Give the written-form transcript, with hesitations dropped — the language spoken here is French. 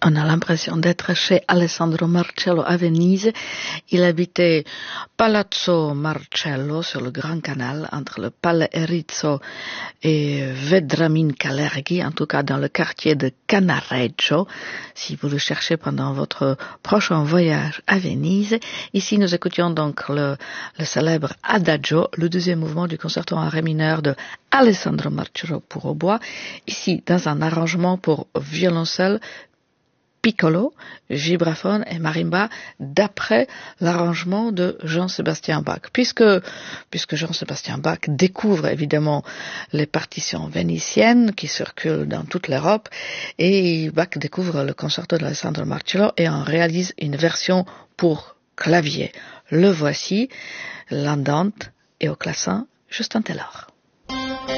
On a l'impression d'être chez Alessandro Marcello à Venise. Il habitait Palazzo Marcello sur le Grand Canal entre le Palle Erizzo et Vedramin Calergi, en tout cas dans le quartier de Canareggio. Si vous le cherchez pendant votre prochain voyage à Venise. Ici, nous écoutions donc le célèbre Adagio, le deuxième mouvement du concerto en ré mineur de Alessandro Marcello pour hautbois. Ici, dans un arrangement pour violoncelle, piccolo, vibraphone et marimba d'après l'arrangement de Jean-Sébastien Bach. Puisque Jean-Sébastien Bach découvre évidemment les partitions vénitiennes qui circulent dans toute l'Europe et Bach découvre le concerto d'Alessandro Marcello et en réalise une version pour clavier. Le voici, l'andante et au clavecin Justin Taylor.